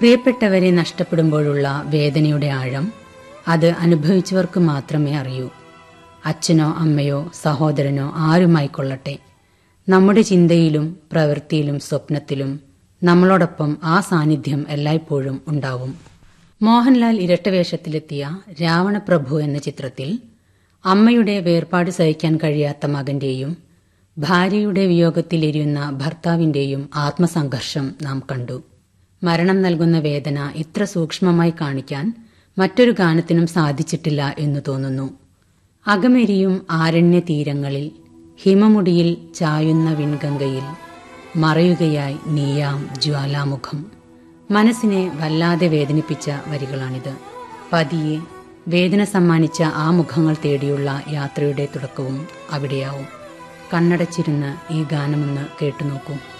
പ്രിയപ്പെട്ടവരെ നഷ്ടപ്പെടുമ്പോഴുള്ള വേദനയുടെ ആഴം അത് അനുഭവിച്ചവർക്ക് മാത്രമേ അറിയൂ. അച്ഛനോ അമ്മയോ സഹോദരനോ ആരുമായിക്കൊള്ളട്ടെ, നമ്മുടെ ചിന്തയിലും പ്രവൃത്തിയിലും സ്വപ്നത്തിലും നമ്മളോടൊപ്പം ആ സാന്നിധ്യം എല്ലായ്പ്പോഴും ഉണ്ടാവും. മോഹൻലാൽ ഇരട്ടവേഷത്തിലെത്തിയ രാവണപ്രഭു എന്ന ചിത്രത്തിൽ അമ്മയുടെ വേർപാട് സഹിക്കാൻ കഴിയാത്ത മകന്റെയും ഭാര്യയുടെ വിയോഗത്തിലെരിയുന്ന ഭർത്താവിന്റെയും ആത്മസംഘർഷം നാം കണ്ടു. മരണം നൽകുന്ന വേദന ഇത്ര സൂക്ഷ്മമായി കാണിക്കാൻ മറ്റൊരു ഗാനത്തിനും സാധിച്ചിട്ടില്ല എന്നു തോന്നുന്നു. അകമെരിയും ആരണ്യ തീരങ്ങളിൽ, ഹിമമുടിയിൽ ചായുന്ന വിൺഗംഗയിൽ, മറയുകയായി നീയാം ജ്വാലാമുഖം. മനസ്സിനെ വല്ലാതെ വേദനിപ്പിച്ച വരികളാണിത്. പതിയെ വേദന സമ്മാനിച്ച ആ മുഖങ്ങൾ തേടിയുള്ള യാത്രയുടെ തുടക്കവും അവിടെയാവും. കണ്ണടച്ചിരുന്ന് ഈ ഗാനമൊന്ന് കേട്ടുനോക്കൂ.